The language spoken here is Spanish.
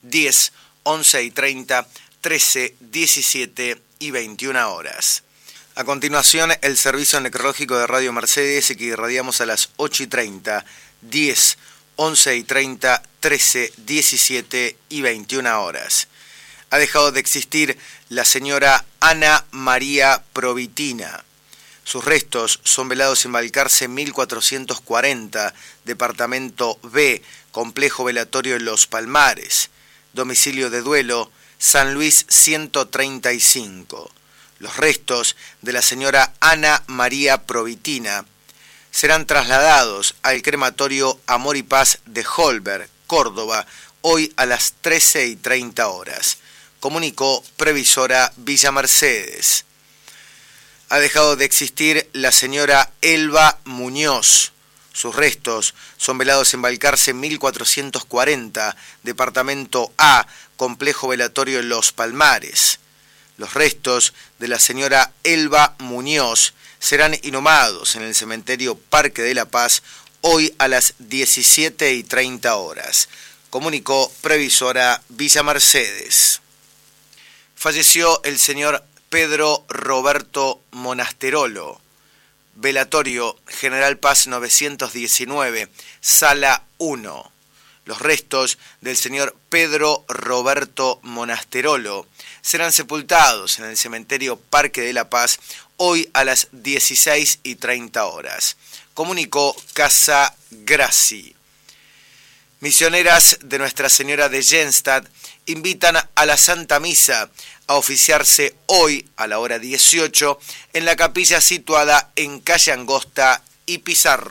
10, 11 y 30, 13, 17 y 21 horas. A continuación, el servicio necrológico de Radio Mercedes, que irradiamos a las 8 y 30, 10, 11 y 30, 13, 17 y 21 horas. Ha dejado de existir la señora Ana María Provitina. Sus restos son velados en Balcarce 1440, departamento B, complejo velatorio en Los Palmares. Domicilio de duelo, San Luis 135. Los restos de la señora Ana María Provitina serán trasladados al crematorio Amor y Paz de Holberg, Córdoba, hoy a las 13 y 30 horas. Comunicó Previsora Villa Mercedes. Ha dejado de existir la señora Elba Muñoz. Sus restos son velados en Balcarce 1440, departamento A, complejo velatorio en Los Palmares. Los restos de la señora Elba Muñoz serán inhumados en el cementerio Parque de la Paz hoy a las 17 y 30 horas. Comunicó Previsora Villa Mercedes. Falleció el señor Pedro Roberto Monasterolo. Velatorio General Paz 919, Sala 1. Los restos del señor Pedro Roberto Monasterolo serán sepultados en el cementerio Parque de la Paz hoy a las 16 y 30 horas. Comunicó Casa Graci. Misioneras de Nuestra Señora de Jenstad invitan a la Santa Misa a oficiarse hoy a la hora 18 en la capilla situada en Calle Angosta y Pizarro.